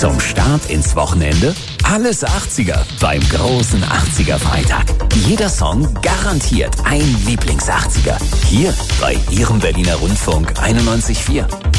Zum Start ins Wochenende alles 80er beim großen 80er Freitag. Jeder Song garantiert ein Lieblings-80er. Hier bei Ihrem Berliner Rundfunk 91.4.